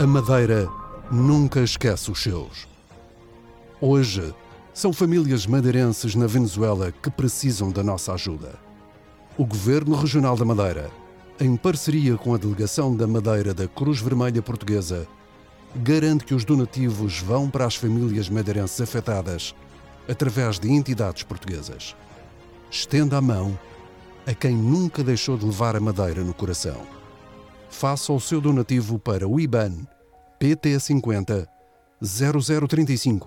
A Madeira nunca esquece os seus. Hoje, são famílias madeirenses na Venezuela que precisam da nossa ajuda. O Governo Regional da Madeira, em parceria com a Delegação da Madeira da Cruz Vermelha Portuguesa, garante que os donativos vão para as famílias madeirenses afetadas através de entidades portuguesas. Estenda a mão a quem nunca deixou de levar a Madeira no coração. Faça o seu donativo para o IBAN PT50 0035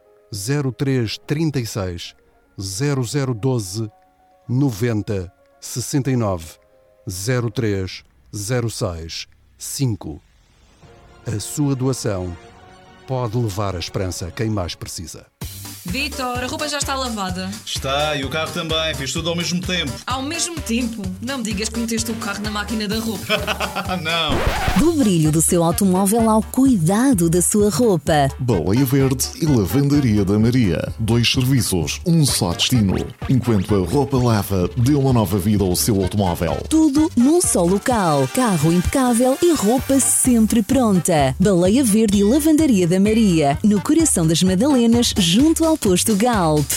0336 0012 90 69 03 06 5. A sua doação pode levar a esperança a quem mais precisa. Vítor, a roupa já está lavada. Está, e o carro também. Fiz tudo ao mesmo tempo. Ao mesmo tempo? Não me digas que meteste o carro na máquina da roupa. Não. Do brilho do seu automóvel ao cuidado da sua roupa. Baleia Verde e Lavandaria da Maria. 2 serviços, um só destino. Enquanto a roupa lava, dê uma nova vida ao seu automóvel. Tudo num só local. Carro impecável e roupa sempre pronta. Baleia Verde e Lavandaria da Maria. No coração das Madalenas, junto ao posto Galp.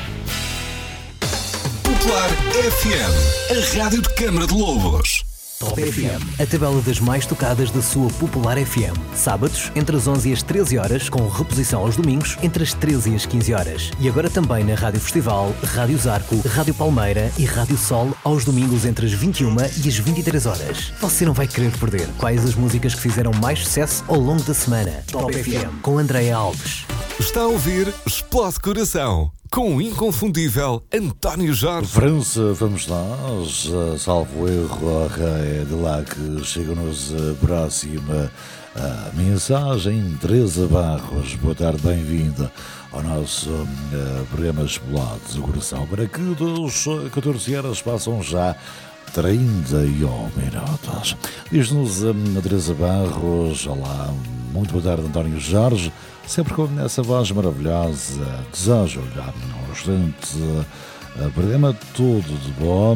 Popular FM, a rádio de Câmara de Lobos. Top FM, a tabela das mais tocadas da sua Popular FM. Sábados, entre as 11 e as 13 horas, com reposição aos domingos, entre as 13 e as 15 horas. E agora também na Rádio Festival, Rádio Zarco, Rádio Palmeira e Rádio Sol, aos domingos entre as 21 e as 23 horas. Você não vai querer perder quais as músicas que fizeram mais sucesso ao longo da semana. Top FM, com Andréa Alves. Está a ouvir Explode Coração, com o inconfundível António Jorge. França, vamos nós, salvo erro, é de lá que chega-nos a próxima mensagem. Teresa Barros, boa tarde, bem-vinda ao nosso programa Explode Coração. Para que das 14 horas passam já 31 minutos. Diz-nos a Teresa Barros, olá, muito boa tarde, António Jorge. Sempre com essa voz maravilhosa, desejo-lhe um excelente programa, tudo de bom,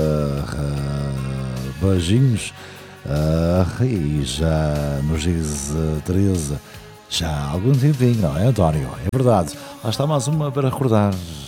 beijinhos, e já nos diz Teresa, já há algum tempinho, não é, António? É verdade, lá está mais uma para recordar.